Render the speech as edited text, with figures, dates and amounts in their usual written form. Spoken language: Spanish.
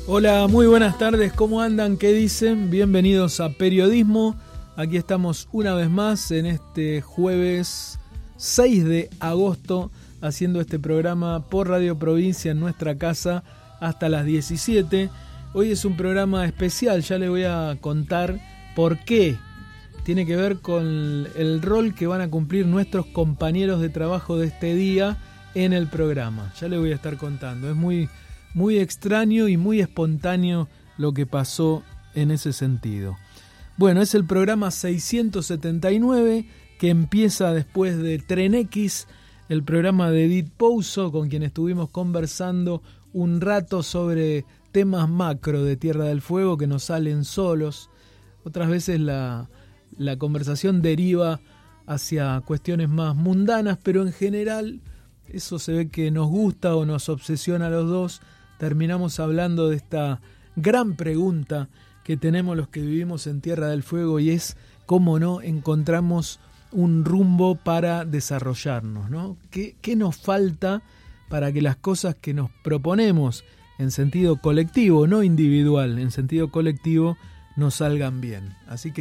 Hola, muy buenas tardes, ¿cómo andan? ¿Qué dicen? Bienvenidos a Periodismo. Aquí estamos una vez más en este jueves 6 de agosto haciendo este programa por Radio Provincia en nuestra casa hasta las 17. Hoy es un programa especial, ya les voy a contar por qué. Tiene que ver con el rol que van a cumplir nuestros compañeros de trabajo de este día en el programa. Ya les voy a estar contando. Es muy extraño y muy espontáneo lo que pasó en ese sentido. Bueno, es el programa 679 que empieza después de Tren X, el programa de Edith Pouso, con quien estuvimos conversando un rato sobre temas macro de Tierra del Fuego que nos salen solos. Otras veces la conversación deriva hacia cuestiones más mundanas, pero en general eso se ve que nos gusta o nos obsesiona a los dos. Terminamos hablando de esta gran pregunta que tenemos los que vivimos en Tierra del Fuego, y es cómo no encontramos un rumbo para desarrollarnos, ¿no? ¿Qué nos falta para que las cosas que nos proponemos en sentido colectivo, no individual, en sentido colectivo, nos salgan bien? Así que